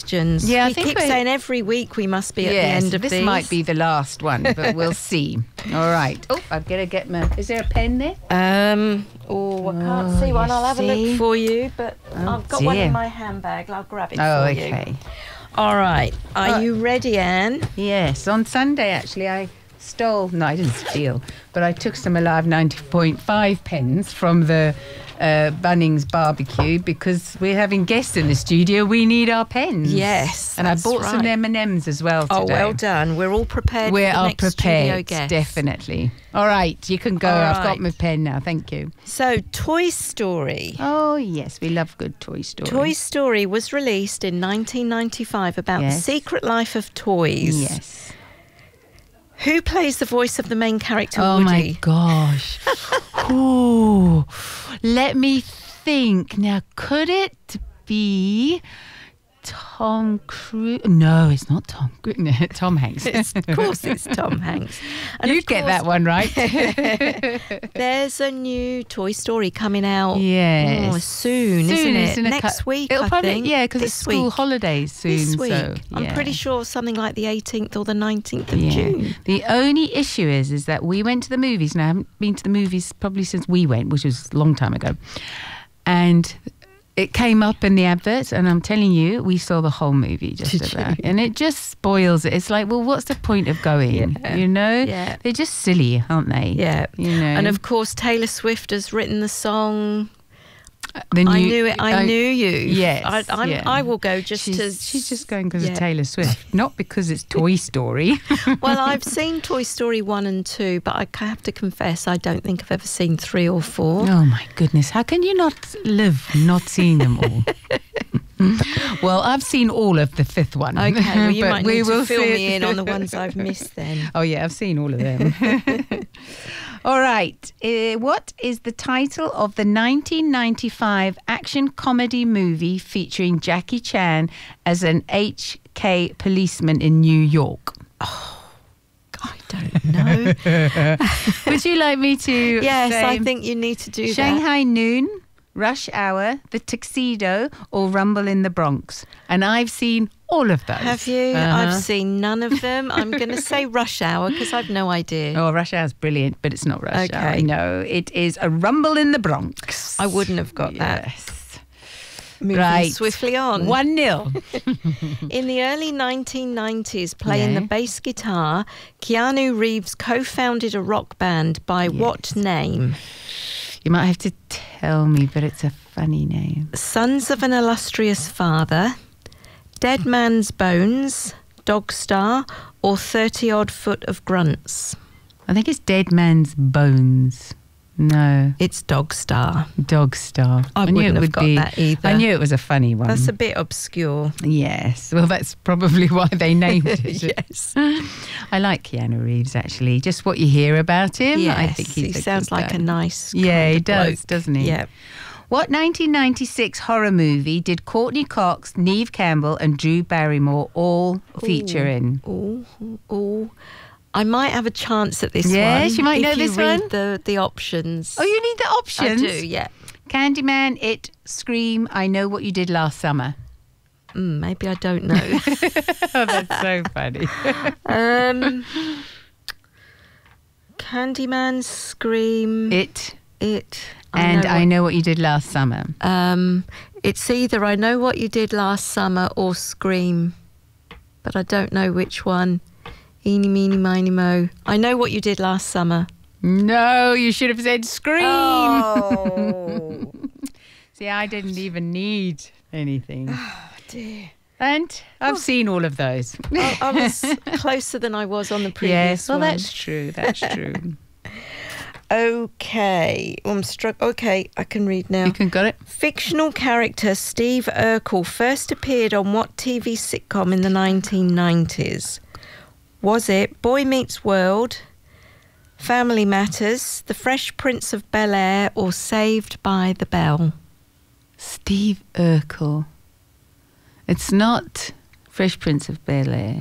questions. Yeah, I we think keep saying every week we must be at the end of this these. might be the last one, but we'll see. All right. Oh, I've got to get my... Is there a pen there? I can't see one. I'll have a look for you, but I've got one in dear. my handbag. I'll grab it Oh, for okay. you. All right. Are you ready, Anne? Yes. On Sunday, actually, I didn't steal, but I took some Alive 90.5 pens from the Bunnings barbecue because we're having guests in the studio. We need our pens. Yes, and I that's bought some right. M&Ms as well today. Oh, well done. We're all prepared We for the are next studio prepared, guest. definitely. All right, you can go. All I've got right. my pen now. Thank you. So, Toy Story. Oh, yes, we love good Toy Story. Toy Story was released in 1995 about the Yes. secret life of toys. Yes. Who plays the voice of the main character, Oh, Woody? my gosh. Ooh, let me think. Now, could it be Tom Cruise? No, it's not Tom Cruise. No, Tom Hanks. Of course it's Tom Hanks. And You'd of get course, that one right. There's a new Toy Story coming out Yes. soon, isn't it's it? in a Next week, It'll I probably, think. yeah, because it's This school week. holidays soon. This week. So, I'm yeah. pretty sure something like the 18th or the 19th of Yeah. June. The only issue is that we went to the movies, and I haven't been to the movies probably since we went, which was a long time ago. And it came up in the adverts, and I'm telling you, we saw the whole movie just about. And it just spoils it. It's like, well, what's the point of going? Yeah. You know? Yeah. They're just silly, aren't they? Yeah. You know? And of course, Taylor Swift has written the song The I new- Knew It, I Knew You. Yes, yeah. I will go just to... She's just going because Yeah. of Taylor Swift, not because it's Toy Story. Well, I've seen Toy Story 1 and 2, but I have to confess I don't think I've ever seen 3 or 4. Oh my goodness, how can you not live not seeing them all? Well, I've seen all of the 5th one. Okay, well, you but might we need will to fill see me it. in on the ones I've missed then. Oh yeah, I've seen all of them. All right, what is the title of the 1995 action comedy movie featuring Jackie Chan as an HK policeman in New York? I don't know. Would you like me to Yes, say I think you need to do that. Shanghai Noon, Rush Hour, The Tuxedo, or Rumble in the Bronx? And I've seen all of those. Have you? I've seen none of them. I'm going to say Rush Hour because I've no idea. Oh, Rush Hour's brilliant, but it's not Rush Hour. Okay. No, it is A Rumble in the Bronx. I wouldn't have got that. Yes. Moving Right. swiftly on. 1-0. In the early 1990s, playing the bass guitar, Keanu Reeves co-founded a rock band by what name? You might have to tell me, but it's a funny name. Sons of an Illustrious Father, Dead Man's Bones, Dogstar, or 30-odd Foot of Grunts? I think it's Dead Man's Bones. No, It's Dogstar. Dogstar. I knew wouldn't it have would got be. that either. I knew it was a funny one. That's a bit obscure. Yes, well, that's probably why they named it. Yes. I like Keanu Reeves, actually. Just what you hear about him, Yes, I think he he's sounds like a nice Yeah, kind he of does, bloke. doesn't he? Yeah. What 1996 horror movie did Courtney Cox, Neve Campbell, and Drew Barrymore all feature in? Oh, I might have a chance at this one. Yes, you might know this if you read one. the options. Oh, you need the I options? do, yeah. Candyman, It, Scream, I Know What You Did Last Summer. Maybe I don't know. Oh, that's so funny. Candyman, Scream, It, I I Know What You Did Last Summer. It's either I Know What You Did Last Summer or Scream, but I don't know which one. Eeny, meeny, miny, mo. I Know What You Did Last Summer. No, you should have said Scream. Oh, See, I didn't even need anything. dear. And I've seen all of those. I was closer than I was on the previous Yes, well, one. that's true. That's true. Okay. Okay, I can read now. You can got it. Fictional character Steve Urkel first appeared on what TV sitcom in the 1990s? Was it Boy Meets World, Family Matters, The Fresh Prince of Bel-Air, or Saved by the Bell? Steve Urkel. It's not Fresh Prince of Bel-Air.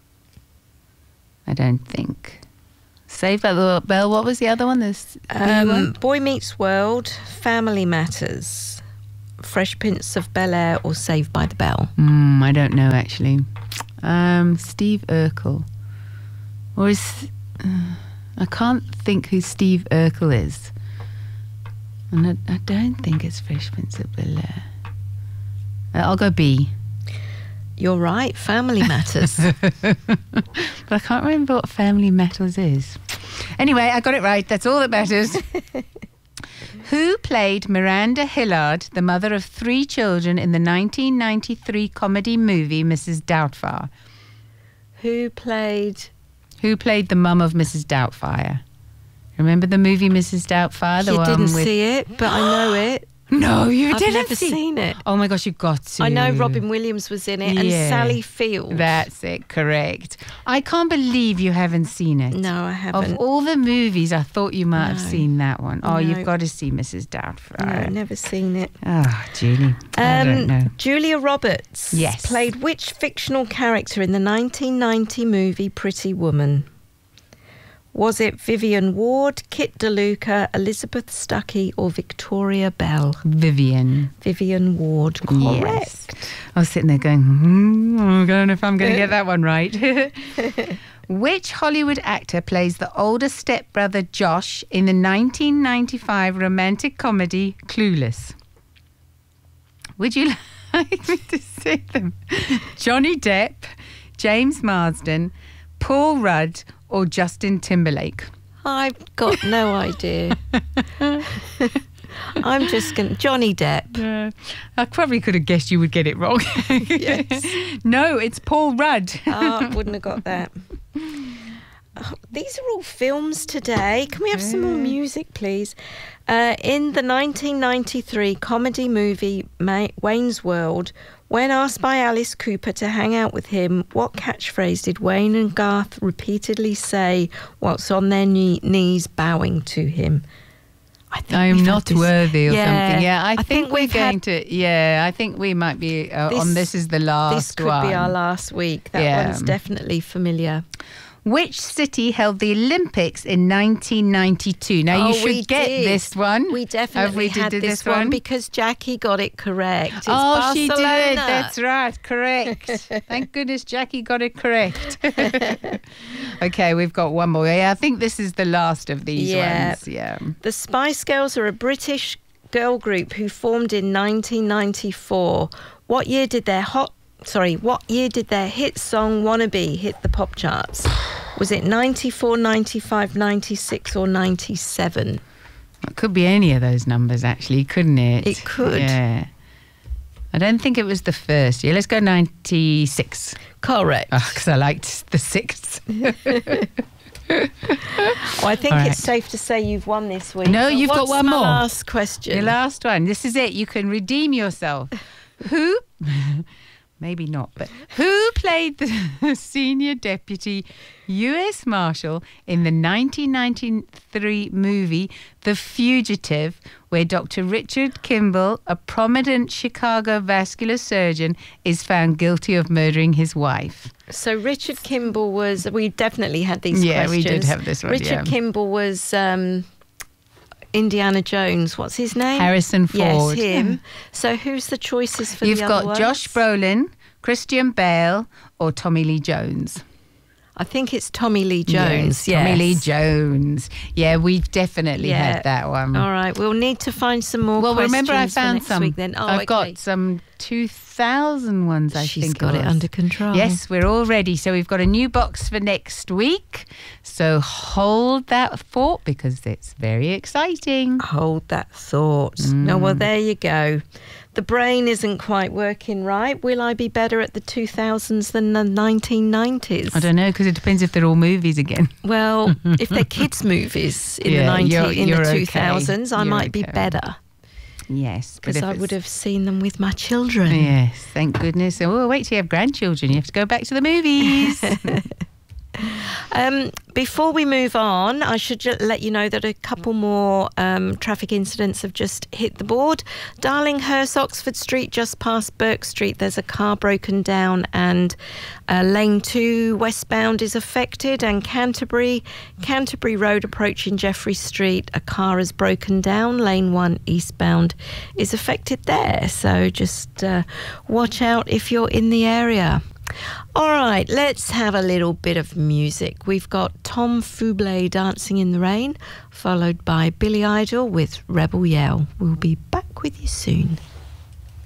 I don't think. Saved by the Bell. What was the other one? This Boy Meets World, Family Matters, Fresh Prince of Bel-Air or Saved by the Bell? I don't know, actually. Steve Urkel. Or is... I can't think who Steve Urkel is. And I don't think it's Fresh Prince of Bel-Air. I'll go B. You're right, Family Matters. But I can't remember what Family Matters is. Anyway, I got it right. That's all that matters. Who played Miranda Hillard, the mother of 3 children, in the 1993 comedy movie Mrs. Doubtfire? Who played the mum of Mrs. Doubtfire? Remember the movie Mrs. Doubtfire? The You one didn't with... see it, but I know it. No, you I've didn't never seen it. Oh my gosh, you've got to. I know Robin Williams was in it and Yeah. Sally Field. That's it, correct. I can't believe you haven't seen it. No, I haven't. Of all the movies, I thought you might have No. seen that one. Oh, No. you've got to see Mrs. No, Doubtfire. never seen it. Oh, Julie. I don't know. Julia Roberts Yes. played which fictional character in the 1990 movie Pretty Woman? Was it Vivian Ward, Kit DeLuca, Elizabeth Stuckey or Victoria Bell? Vivian. Vivian Ward, correct. Yes. I was sitting there going, I don't know if I'm going to get that one right. Which Hollywood actor plays the older stepbrother Josh in the 1995 romantic comedy Clueless? Would you like me to say them? Johnny Depp, James Marsden, Paul Rudd, or Justin Timberlake? I've got no idea. I'm just going to... Johnny Depp. I probably could have guessed you would get it wrong. Yes. No, it's Paul Rudd. Wouldn't have got that. Oh, these are all films today. Can we have some more music, please? In the 1993 comedy movie Wayne's World, when asked by Alice Cooper to hang out with him, what catchphrase did Wayne and Garth repeatedly say whilst on their knees bowing to him? I think I'm we've had not this- worthy or something. Yeah, I think we're we've going had- to. Yeah, I think we might be on This Is the Last This could one. be our last week. That Yeah. one's definitely familiar. Which city held the Olympics in 1992? Now, you Oh, we should get did. this one. We definitely Have we had did this one because Jackie got it correct. It's Oh, she did. Barcelona. That's right. Correct. Thank goodness Jackie got it correct. Okay, we've got one more. Yeah, I think this is the last of these ones. Yeah. The Spice Girls are a British girl group who formed in 1994. What year did their hit song Wannabe hit the pop charts? Was it 94, 95, 96 or 97? It could be any of those numbers, actually, couldn't it? It could. Yeah. I don't think it was the first year. Let's go 96. Correct. Because I liked the 6th. Well, I think All right. it's safe to say you've won this week. No, So you've got what's one my more. last question. The last one. This is it. You can redeem yourself. Who? Maybe not, but who played the senior deputy U.S. Marshal in the 1993 movie The Fugitive, where Dr. Richard Kimball, a prominent Chicago vascular surgeon, is found guilty of murdering his wife? So Richard Kimball was... We definitely had these Yeah, questions. we did have this one, Richard yeah. Kimball was Indiana Jones. What's his name? Harrison Yes, Ford. him. So who's the choices for You've the got other ones? Josh Brolin, Christian Bale, or Tommy Lee Jones. I think it's Tommy Lee Jones. Yes, Tommy Lee Jones. Yeah, we've definitely Yeah. had that one. All right, we'll need to find some more Well, questions remember I for found next some. week then. Oh, I've okay. got some 2000 ones, I She's think got it was. under control. Yes, we're all ready. So we've got a new box for next week. So hold that thought because it's very exciting. Hold that thought. No, well, there you go. The brain isn't quite working right. Will I be better at the 2000s than the 1990s? I don't know because it depends if they're all movies again. Well, if they're kids' movies in Yeah, the you're okay. 2000s, I You're might be okay. better Yes. but because if I it's- would have seen them with my children. Yes, thank goodness. Oh, wait till you have grandchildren. You have to go back to the movies. Before we move on, I should just let you know that a couple more traffic incidents have just hit the board. Darlinghurst, Oxford Street, just past Burke Street, there's a car broken down and lane 2 westbound is affected. And Canterbury Road approaching Jeffrey Street, a car is broken down. Lane 1 eastbound is affected there. So just watch out if you're in the area. All right, let's have a little bit of music. We've got Tom Fublé, Dancing in the Rain, followed by Billy Idol with Rebel Yell. We'll be back with you soon.